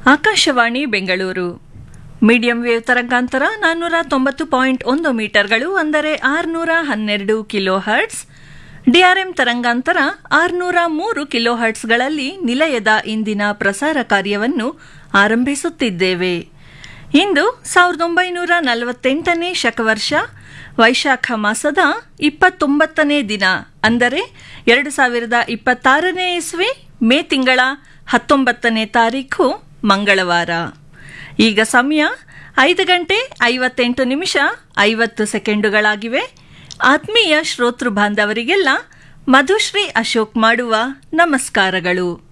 Akashvani Bengaluru medium wave ತರಂಗಾಂತರ 490.1 ಮೀಟರ್ಗಳು ಅಂದರೆ 612 kilo hertz, DRM ತರಂಗಾಂತರ 603 ಕಿಲೋ ಹರ್ಟ್ಸ್ಗಳಲ್ಲಿ ನಿಲಯದ ಇಂದಿನ ಪ್ರಸಾರ ಕಾರ್ಯವನ್ನು ಆರಂಭಿಸುತ್ತಿದ್ದೇವೆ. ಇಂದು 1948ನೇ ಶಕವರ್ಷ ವೈಶಾಖ ಮಾಸದ 29ನೇ ದಿನ ಅಂದರೆ 2026ನೇ ಇಸ್ವಿ ಮೇ ತಿಂಗಳ 19ನೇ ತಾರೀಖು ಮಂಗಳವಾರ. ಈಗ ಸಮಯ 5:58:50 ಆತ್ಮೀಯ ಶ್ರೋತೃ ಬಾಂಧವರಿಗೆಲ್ಲ ಮಧುಶ್ರೀ ಅಶೋಕ್ ಮಾಡುವ ನಮಸ್ಕಾರಗಳು.